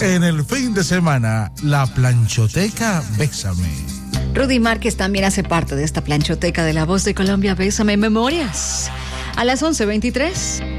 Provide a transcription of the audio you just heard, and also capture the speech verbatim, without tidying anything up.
En el fin de semana, la planchoteca Bésame. Rudy Márquez también hace parte de esta planchoteca de La Voz de Colombia, Bésame Memorias. A las once veintitrés.